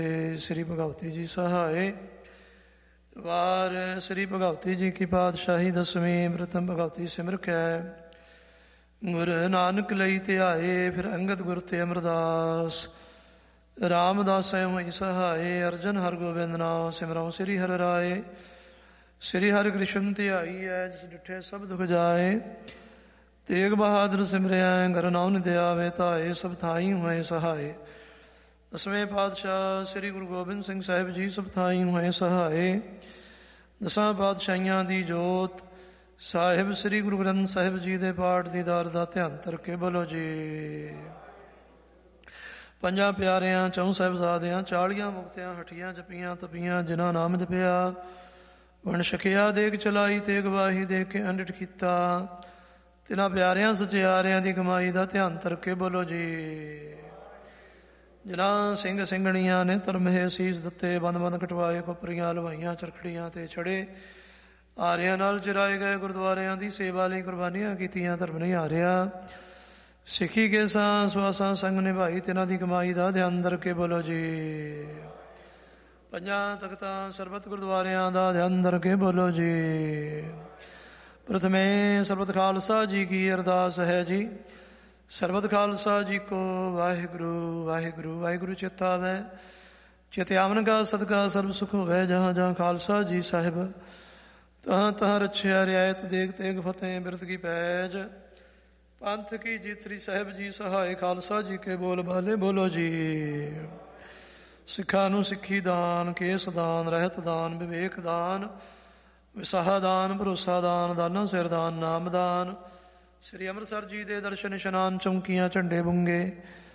श्री भगवती जी सहाय। वार श्री भगवती जी की पातशाही दसवीं प्रथम भगवती सिमर कै। गुरु नानक लई ध्याए फिर अंगद गुर ते अमरदास। रामदास होई सहाय अर्जन हर गोबिंद नाम सिमरौ श्री हर राय। श्री हरि कृष्ण ध्याई है जिस डिठे सब दुख जाए। तेग बहादुर सिमरिया घर नाउन दयावे ताए सब थाई हुए सहाय। दसवें पातशाह श्री गुरु गोबिंद सिंह साहिब जी सब थाई हुए सहाय। दसां पातशाहियां दी जोत साहिब श्री गुरु ग्रंथ साहिब जी दे पाठ दीदार दा ध्यान करके बोलो जी। ਪੰਜਾਂ ਪਿਆਰਿਆਂ ਚੌਂ ਸਾਹਿਬਜ਼ਾਦਿਆਂ 40 ਮੁਕਤਿਆਂ ਹਠੀਆਂ ਜਪੀਆਂ ਤਪੀਆਂ ਜਿਨ੍ਹਾਂ ਨਾਮ ਜਪਿਆ ਵਣ ਛਕਿਆ ਦੇਗ ਚਲਾਈ ਤੇ ਗਵਾਹੀ ਦੇ ਕੇ ਅੰਡਿਠ ਕੀਤਾ। ਤਿਨਾਂ ਪਿਆਰਿਆਂ ਸਚਿਆਰਿਆਂ ਦੀ ਕਮਾਈ ਦਾ ਧਿਆਨ ਕਰਕੇ ਬੋਲੋ ਜੀ। ਜਿਨ੍ਹਾਂ ਸਿੰਘ ਸਿੰਘਣੀਆਂ ਨੇ ਧਰਮੇ ਸੀਸ ਦਿੱਤੇ ਬੰਦ ਬੰਦ ਕਟਵਾਏ ਖੋਪਰੀਆਂ ਲਵਾਈਆਂ ਚਰਖੜੀਆਂ ਤੇ ਛੜੇ ਆਰਿਆਂ ਨਾਲ ਚਰਾਏ ਗਏ ਗੁਰਦੁਆਰਿਆਂ ਦੀ ਸੇਵਾ ਲਈ ਕੁਰਬਾਨੀਆਂ ਕੀਤੀਆਂ ਧਰਮ ਨਹੀਂ ਹਾਰਿਆ। ਸਿੱਖੀ ਕੇ ਸਾਂ ਸਵਾਸਾਂ ਸੰਗ ਨਿਭਾਈ ਤਿਨਾਂ ਦੀ ਕਮਾਈ ਦਾ ਧਿਆਨ ਕਰਕੇ ਬੋਲੋ ਜੀ। ਪੰਜਾਂ ਤਖਤਾਂ ਸਰਬਤ ਗੁਰਦੁਆਰਿਆਂ ਦਾ ਧਿਆਨ ਕਰਕੇ ਬੋਲੋ ਜੀ। ਪ੍ਰਥਮੇ ਸਰਬਤ ਖਾਲਸਾ ਜੀ ਕੀ ਅਰਦਾਸ ਹੈ ਜੀ। ਸਰਬਤ ਖਾਲਸਾ ਜੀ ਕੋ ਵਾਹਿਗੁਰੂ ਵਾਹਿਗੁਰੂ ਵਾਹਿਗੁਰੂ ਚੇਤਾ ਵੈ। ਚੇਤੇ ਆਵਨ ਕਾ ਸਦਕਾ ਸਰਬ ਸੁਖ ਹੋਵੇ। ਜਹਾਂ ਜਹਾਂ ਖਾਲਸਾ ਜੀ ਸਾਹਿਬ ਤਹਾਂ ਤਹਾਂ ਰੱਛਿਆ ਰਿਆਇਤ ਦੇਖ ਤੇਗ ਫਤਿਹ ਬਿਰਤ ਕੀ ਪੈਜ। ਪੰਥ ਕੀ ਜੀਤ ਸ੍ਰੀ ਸਾਹਿਬ ਜੀ ਸਹਾਏ ਖਾਲਸਾ ਜੀ ਕੇ ਬੋਲ ਬਾਲੇ ਬੋਲੋ ਜੀ। ਸਿੱਖਾਂ ਨੂੰ ਸਿੱਖੀ ਦਾਨ ਕੇਸ ਦਾਨ ਰਹਿਤ ਦਾਨ ਵਿਵੇਕ ਦਾਨ ਵਿਸਾਹਾ ਦਾਨ ਭਰੋਸਾ ਦਾਨ ਦਾਨਾ ਸਿਰ ਦਾਨ ਨਾਮ ਦਾਨ। ਸ੍ਰੀ ਅੰਮ੍ਰਿਤਸਰ ਜੀ ਦੇ ਦਰਸ਼ਨ ਇਸ਼ਨਾਨ ਚੌਂਕੀਆਂ ਝੰਡੇ ਬੁੰਗੇ